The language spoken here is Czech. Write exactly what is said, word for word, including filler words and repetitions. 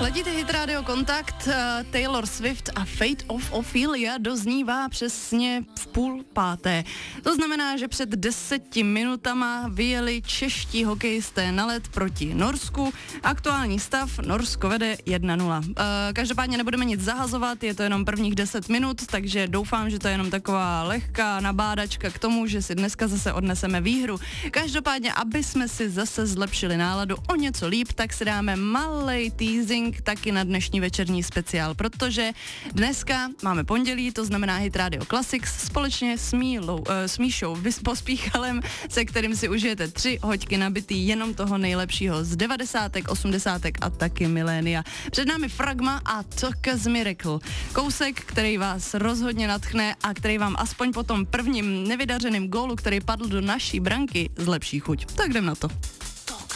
Ledíte Hit Radio Kontakt, uh, Taylor Swift a Fate of Ophelia doznívá přesně v půl páté. To znamená, že před deseti minutama vyjeli čeští hokejisté na led proti Norsku. Aktuální stav, Norsko vede jedna nula. Uh, každopádně nebudeme nic zahazovat, je to jenom prvních deset minut, takže doufám, že to je jenom taková lehká nabádačka k tomu, že si dneska zase odneseme výhru. Každopádně, aby jsme si zase zlepšili náladu o něco líp, tak si dáme malej teasing taky na dnešní večerní speciál, protože dneska máme pondělí, to znamená Hit Radio Classics společně s, Mílou, uh, s Míšou Pospíchalem, se kterým si užijete tři hoďky nabitý jenom toho nejlepšího z devadesátek, osmdesátek a taky milénia. Před námi Fragma a Tokas Miracle. Kousek, který vás rozhodně nadchne a který vám aspoň po tom prvním nevydařeným gólu, který padl do naší branky, zlepší chuť. Tak jdem na to.